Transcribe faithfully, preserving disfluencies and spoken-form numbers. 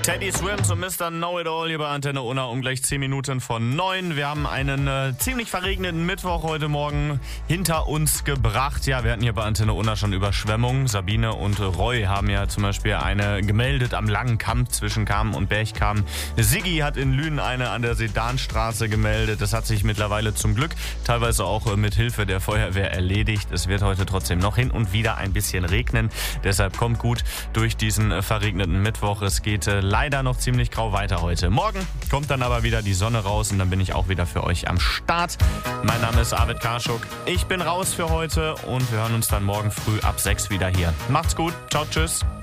Teddy Swims und Mister Know-It-All hier bei Antenne Unna um gleich zehn Minuten von neun. Wir haben einen äh, ziemlich verregneten Mittwoch heute Morgen hinter uns gebracht. Ja, wir hatten hier bei Antenne Unna schon Überschwemmungen. Sabine und Roy haben ja zum Beispiel eine gemeldet am langen Kamm zwischen Kamen und Bergkamen. Siggi hat in Lünen eine an der Sedanstraße gemeldet. Das hat sich mittlerweile zum Glück teilweise auch äh, mit Hilfe der Feuerwehr erledigt. Es wird heute trotzdem noch hin und wieder ein bisschen regnen. Deshalb kommt gut durch diesen äh, verregneten Mittwoch. Es geht äh, leider noch ziemlich grau weiter heute. Morgen kommt dann aber wieder die Sonne raus und dann bin ich auch wieder für euch am Start. Mein Name ist Arvid Karschuk. Ich bin raus für heute und wir hören uns dann morgen früh ab sechs wieder hier. Macht's gut. Ciao, tschüss.